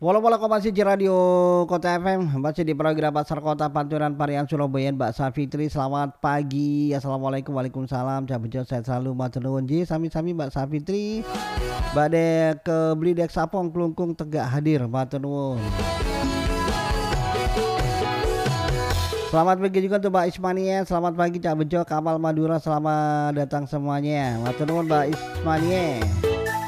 Wala-wala ko masih di Radio Kota FM, masih di program Pasar Kota Panturan Parian Surabaya, Mbak Safitri. Selamat pagi. Assalamualaikum, waalaikumsalam. Jabejo sehat selalu, matur nuwun ji. Sami-sami Mbak Safitri. Mbak Dek ke beli dek sapong kelungkung tegak hadir, matur nuwun. Selamat pagi juga untuk Mbak Ismania. Selamat pagi Cak Bejo, Kamal Madura. Selamat datang semuanya. Matur nuwun Mbak Ismania.